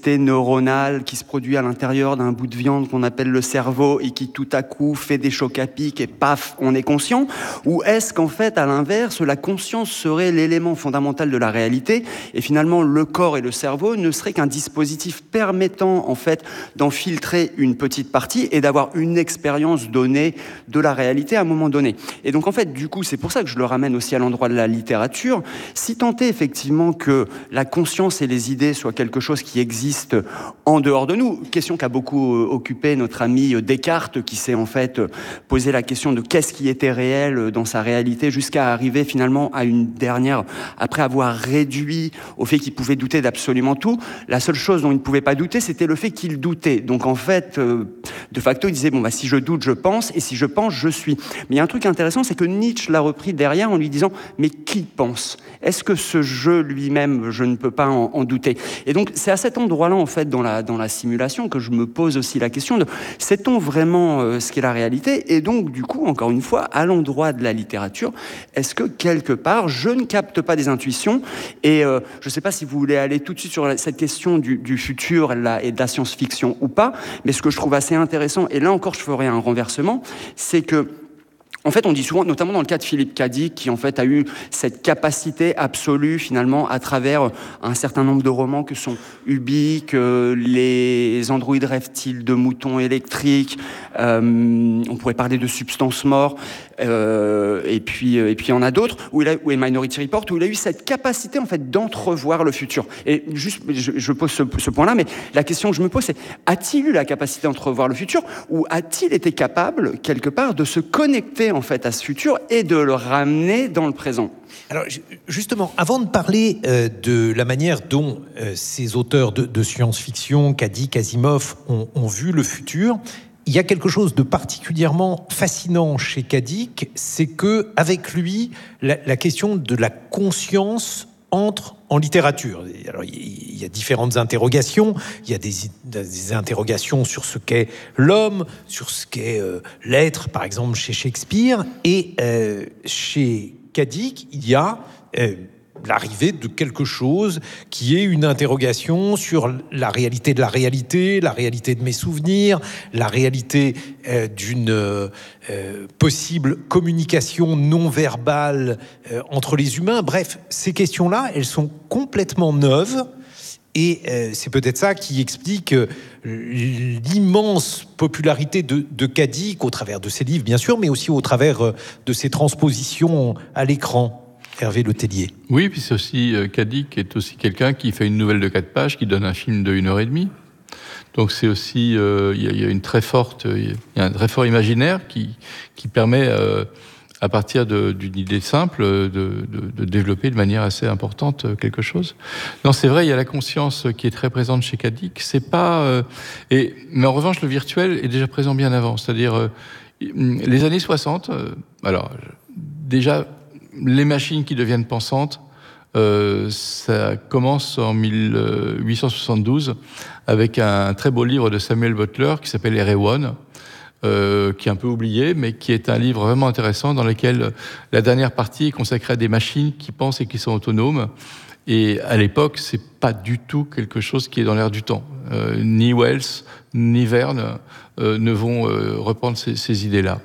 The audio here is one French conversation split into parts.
plasticité neuronale qui se produit à l'intérieur d'un bout de viande qu'on appelle le cerveau et qui tout à coup fait des chocs à pic et paf, on est conscient? Ou est-ce qu'en fait, à l'inverse, la conscience serait l'élément fondamental de la réalité et finalement le corps et le cerveau ne seraient qu'un dispositif permettant en fait d'en filtrer une petite partie et d'avoir une expérience donnée de la réalité à un moment donné? Et donc en fait, du coup, c'est pour ça que je le ramène aussi à l'endroit de la littérature. Si tant est effectivement que la conscience et les idées soient quelque chose qui existe en dehors de nous, question qu'a beaucoup occupé notre ami Descartes, qui s'est en fait posé la question de qu'est-ce qui était réel dans sa réalité, jusqu'à arriver finalement à une dernière, après avoir réduit au fait qu'il pouvait douter d'absolument tout, la seule chose dont il ne pouvait pas douter, c'était le fait qu'il doutait. Donc en fait, de facto, il disait, bon, si je doute, je pense, et si je pense, je suis. Mais il y a un truc intéressant, c'est que Nietzsche l'a repris derrière en lui disant, mais qui pense? Est-ce que ce jeu lui-même, je ne peux pas en douter? Et donc, c'est à cet endroit-là, en fait, dans la simulation, que je me pose aussi la question de, sait-on vraiment ce qu'est la réalité? Et donc, du coup, encore une fois, à l'endroit de la littérature, est-ce que, quelque part, je ne capte pas des intuitions? Et je ne sais pas si vous voulez aller tout de suite sur cette question du futur et de la science-fiction ou pas, mais ce que je trouve assez intéressant, et là encore, je ferai un renversement, c'est que en fait, on dit souvent, notamment dans le cas de Philippe Cadic, qui en fait a eu cette capacité absolue finalement à travers un certain nombre de romans que sont Ubik, les androïdes rêvent-ils de moutons électriques, on pourrait parler de Substance Mort, et puis il y en a d'autres, ou Minority Report, où il a eu cette capacité en fait d'entrevoir le futur. Et juste, je pose ce point-là, mais la question que je me pose, c'est a-t-il eu la capacité d'entrevoir le futur, ou a-t-il été capable quelque part de se connecter en fait à ce futur et de le ramener dans le présent? Alors justement, avant de parler de la manière dont ces auteurs de science-fiction, Cadic, Asimov, ont vu le futur, il y a quelque chose de particulièrement fascinant chez Cadic, c'est que avec lui, la question de la conscience entre en littérature. Alors, il y a différentes interrogations. Il y a des interrogations sur ce qu'est l'homme, sur ce qu'est l'être, par exemple, chez Shakespeare. Et chez Cadic, il y a l'arrivée de quelque chose qui est une interrogation sur la réalité de la réalité de mes souvenirs, la réalité d'une possible communication non verbale entre les humains. Bref, ces questions-là, elles sont complètement neuves. Et c'est peut-être ça qui explique l'immense popularité de Cadic au travers de ses livres, bien sûr, mais aussi au travers de ses transpositions à l'écran. Hervé Le Tellier. Oui, puis c'est aussi Cadic est aussi quelqu'un qui fait une nouvelle de 4 pages, qui donne un film de 1h30. Donc c'est aussi il y a un très fort imaginaire qui permet à partir d'une idée simple de développer de manière assez importante quelque chose. Non, c'est vrai, il y a la conscience qui est très présente chez Cadic. C'est pas mais en revanche le virtuel est déjà présent bien avant. C'est-à-dire les années 60. Alors déjà les machines qui deviennent pensantes, ça commence en 1872 avec un très beau livre de Samuel Butler qui s'appelle Erewhon, qui est un peu oublié, mais qui est un livre vraiment intéressant dans lequel la dernière partie est consacrée à des machines qui pensent et qui sont autonomes. Et à l'époque, c'est pas du tout quelque chose qui est dans l'air du temps. Ni Wells, ni Verne ne vont reprendre ces idées-là.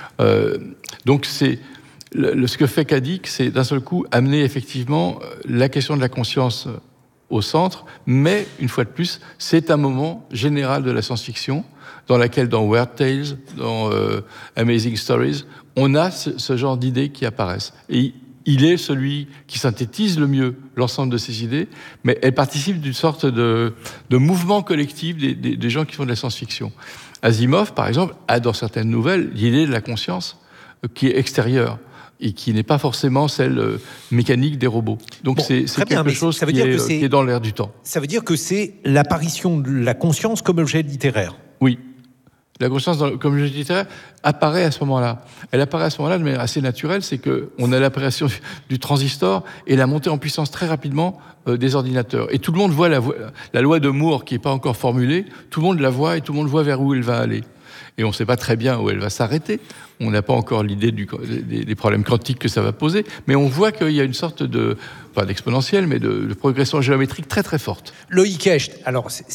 Donc c'est ce que fait Cadic, c'est d'un seul coup amener effectivement la question de la conscience au centre, mais une fois de plus, c'est un moment général de la science-fiction dans laquelle, dans Weird Tales, dans Amazing Stories, on a ce genre d'idées qui apparaissent. Et il est celui qui synthétise le mieux l'ensemble de ces idées, mais elle participe d'une sorte de mouvement collectif des gens qui font de la science-fiction. Asimov, par exemple, a dans certaines nouvelles l'idée de la conscience qui est extérieure et qui n'est pas forcément celle mécanique des robots. Donc c'est quelque chose qui est dans l'air du temps. Ça veut dire que c'est l'apparition de la conscience comme objet littéraire. Oui. La conscience comme objet littéraire apparaît à ce moment-là. Elle apparaît à ce moment-là de manière assez naturelle, c'est qu'on a l'apparition du transistor et la montée en puissance très rapidement des ordinateurs. Et tout le monde voit la loi de Moore qui n'est pas encore formulée, tout le monde la voit et tout le monde voit vers où elle va aller. Et on ne sait pas très bien où elle va s'arrêter. On n'a pas encore l'idée des problèmes quantiques que ça va poser, mais on voit qu'il y a une sorte pas d'exponentielle, mais de progression géométrique très très forte. Loïc Hecht, alors